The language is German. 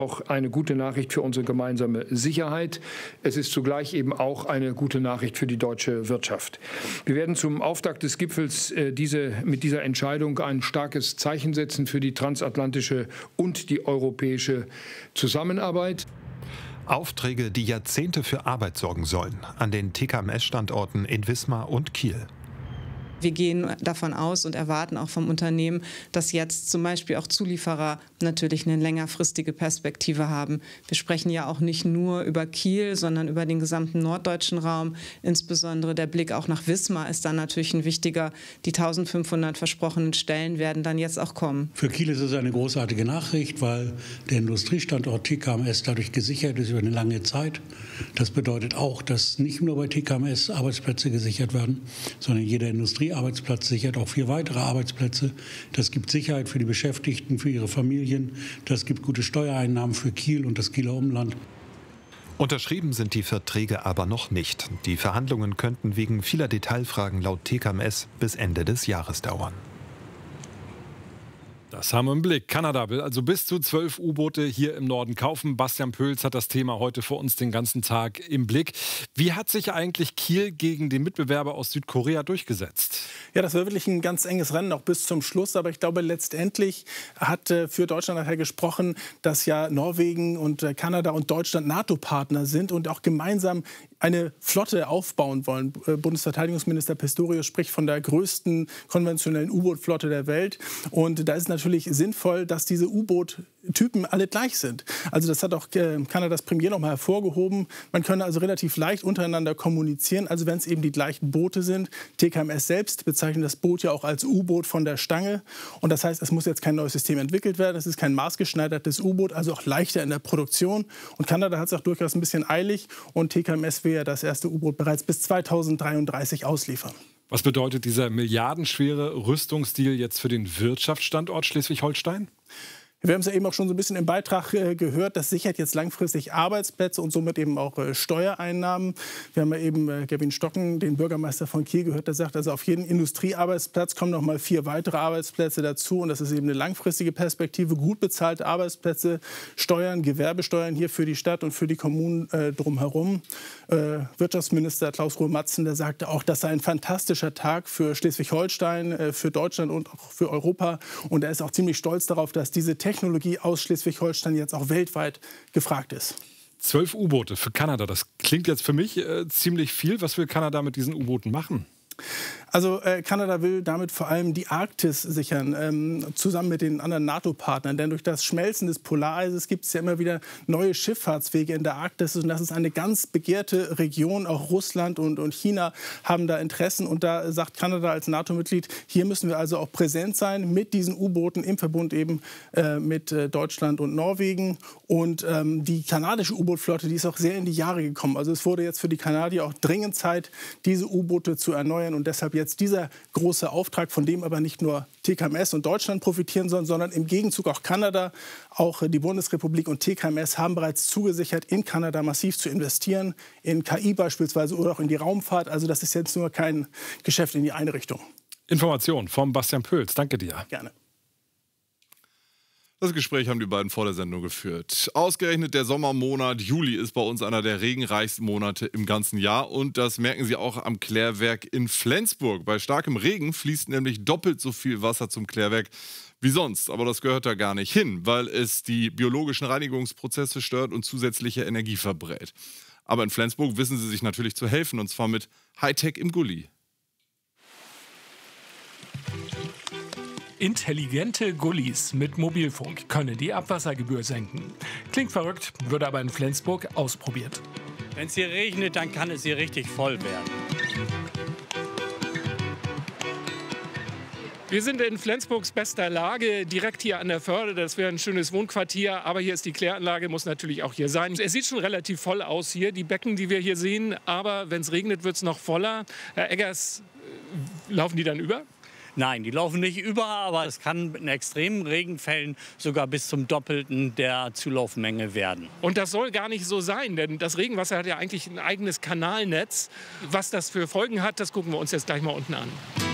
Auch eine gute Nachricht für unsere gemeinsame Sicherheit. Es ist zugleich eben auch eine gute Nachricht für die deutsche Wirtschaft. Wir werden zum Auftakt des Gipfels mit dieser Entscheidung ein starkes Zeichen setzen für die transatlantische und die europäische Zusammenarbeit. Aufträge, die Jahrzehnte für Arbeit sorgen sollen, an den TKMS-Standorten in Wismar und Kiel. Wir gehen davon aus und erwarten auch vom Unternehmen, dass jetzt zum Beispiel auch Zulieferer natürlich eine längerfristige Perspektive haben. Wir sprechen ja auch nicht nur über Kiel, sondern über den gesamten norddeutschen Raum. Insbesondere der Blick auch nach Wismar ist dann natürlich ein wichtiger. Die 1500 versprochenen Stellen werden dann jetzt auch kommen. Für Kiel ist es eine großartige Nachricht, weil der Industriestandort TKMS dadurch gesichert ist über eine lange Zeit. Das bedeutet auch, dass nicht nur bei TKMS Arbeitsplätze gesichert werden, sondern jeder Industriearbeitsplatz sichert auch 4 weitere Arbeitsplätze. Das gibt Sicherheit für die Beschäftigten, für ihre Familien. Das gibt gute Steuereinnahmen für Kiel und das Kieler Umland. Unterschrieben sind die Verträge aber noch nicht. Die Verhandlungen könnten wegen vieler Detailfragen laut TKMS bis Ende des Jahres dauern. Das haben wir im Blick. Kanada will also bis zu 12 U-Boote hier im Norden kaufen. Bastian Pöls hat das Thema heute für uns den ganzen Tag im Blick. Wie hat sich eigentlich Kiel gegen den Mitbewerber aus Südkorea durchgesetzt? Ja, das war wirklich ein ganz enges Rennen, auch bis zum Schluss. Aber ich glaube, letztendlich hat für Deutschland nachher gesprochen, dass ja Norwegen und Kanada und Deutschland NATO-Partner sind und auch gemeinsam eine Flotte aufbauen wollen. Bundesverteidigungsminister Pistorius spricht von der größten konventionellen U-Boot-Flotte der Welt. Und da ist natürlich sinnvoll, dass diese U-Boot-Typen alle gleich sind. Also das hat auch Kanadas Premier noch mal hervorgehoben. Man könne also relativ leicht untereinander kommunizieren, also wenn es eben die gleichen Boote sind. TKMS selbst bezeichnet das Boot ja auch als U-Boot von der Stange. Und das heißt, es muss jetzt kein neues System entwickelt werden. Es ist kein maßgeschneidertes U-Boot, also auch leichter in der Produktion. Und Kanada hat es auch durchaus ein bisschen eilig. Und TKMS will ja das erste U-Boot bereits bis 2033 ausliefern. Was bedeutet dieser milliardenschwere Rüstungsdeal jetzt für den Wirtschaftsstandort Schleswig-Holstein? Wir haben es ja eben auch schon so ein bisschen im Beitrag gehört, das sichert jetzt langfristig Arbeitsplätze und somit eben auch Steuereinnahmen. Wir haben ja eben Gavin Stocken, den Bürgermeister von Kiel, gehört, der sagt, also auf jeden Industriearbeitsplatz kommen noch mal 4 weitere Arbeitsplätze dazu. Und das ist eben eine langfristige Perspektive, gut bezahlte Arbeitsplätze, Steuern, Gewerbesteuern hier für die Stadt und für die Kommunen drumherum. Wirtschaftsminister Klaus-Ruhe-Matzen, der sagte auch, das sei ein fantastischer Tag für Schleswig-Holstein, für Deutschland und auch für Europa. Und er ist auch ziemlich stolz darauf, dass diese Technologie aus Schleswig-Holstein jetzt auch weltweit gefragt ist. 12 U-Boote für Kanada, das klingt jetzt für mich ziemlich viel. Was will Kanada mit diesen U-Booten machen? Also Kanada will damit vor allem die Arktis sichern, zusammen mit den anderen NATO-Partnern. Denn durch das Schmelzen des Polareises gibt es ja immer wieder neue Schifffahrtswege in der Arktis. Und das ist eine ganz begehrte Region. Auch Russland und China haben da Interessen. Und da sagt Kanada als NATO-Mitglied, hier müssen wir also auch präsent sein mit diesen U-Booten im Verbund eben mit Deutschland und Norwegen. Und die kanadische U-Boot-Flotte, die ist auch sehr in die Jahre gekommen. Also es wurde jetzt für die Kanadier auch dringend Zeit, diese U-Boote zu erneuern. Und deshalb jetzt dieser große Auftrag, von dem aber nicht nur TKMS und Deutschland profitieren sollen, sondern im Gegenzug auch Kanada, auch die Bundesrepublik und TKMS haben bereits zugesichert, in Kanada massiv zu investieren, in KI beispielsweise oder auch in die Raumfahrt. Also das ist jetzt nur kein Geschäft in die eine Richtung. Information vom Bastian Pöls. Danke dir. Gerne. Das Gespräch haben die beiden vor der Sendung geführt. Ausgerechnet der Sommermonat Juli ist bei uns einer der regenreichsten Monate im ganzen Jahr. Und das merken Sie auch am Klärwerk in Flensburg. Bei starkem Regen fließt nämlich doppelt so viel Wasser zum Klärwerk wie sonst. Aber das gehört da gar nicht hin, weil es die biologischen Reinigungsprozesse stört und zusätzliche Energie verbrät. Aber in Flensburg wissen sie sich natürlich zu helfen, und zwar mit Hightech im Gully. Intelligente Gullis mit Mobilfunk können die Abwassergebühr senken. Klingt verrückt, wird aber in Flensburg ausprobiert. Wenn es hier regnet, dann kann es hier richtig voll werden. Wir sind in Flensburgs bester Lage, direkt hier an der Förde. Das wäre ein schönes Wohnquartier, aber hier ist die Kläranlage, muss natürlich auch hier sein. Es sieht schon relativ voll aus hier, die Becken, die wir hier sehen. Aber wenn es regnet, wird es noch voller. Herr Eggers, laufen die dann über? Nein, die laufen nicht über, aber es kann in extremen Regenfällen sogar bis zum Doppelten der Zulaufmenge werden. Und das soll gar nicht so sein, denn das Regenwasser hat ja eigentlich ein eigenes Kanalnetz. Was das für Folgen hat, das gucken wir uns jetzt gleich mal unten an.